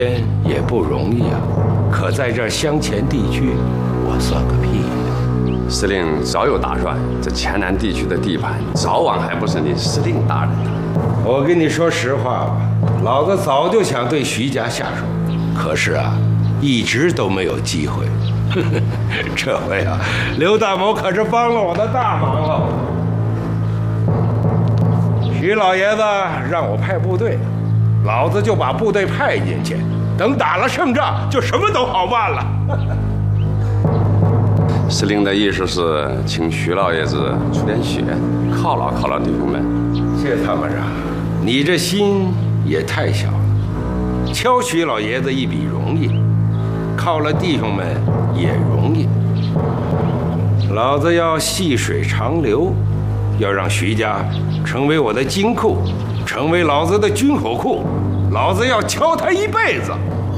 也不容易啊，可在这湘黔地区，我算个屁呀！ 司令早有打算，这黔南地区的地盘，早晚还不是你司令大人的。 我跟你说实话吧，老子早就想对徐家下手，可是啊，一直都没有机会。这回啊，刘大谋可是帮了我的大忙了。徐老爷子让我派部队，老子就把部队派进去，等打了胜仗，就什么都好办了。 司令的意思是请徐老爷子出点血，犒劳犒劳弟兄们。 谢参谋长，你这心也太小了。敲徐老爷子一笔容易，犒了弟兄们也容易。老子要细水长流，要让徐家成为我的金库，成为老子的军火库。老子要敲他一辈子。